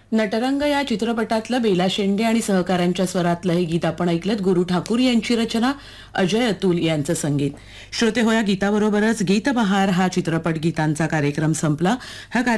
नटरंग या चित्रपटातलं बेला शेंडे आणि सहकाऱ्यांच्या स्वरातलं हे गीत आपण ऐकलं. गुरु ठाकूर यांची रचना, अजय अतुल यांचं संगीत. श्रोते हो, या गीताबरोबरच गीतबहार हा चित्रपट गीतांचा कार्यक्रम संपला. हा